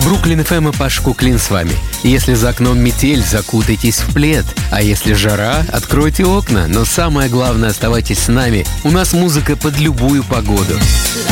Бруклин ФМ и Паш Куклин с вами. Если за окном метель, закутайтесь в плед. А если жара, откройте окна. Но самое главное, оставайтесь с нами. У нас музыка под любую погоду.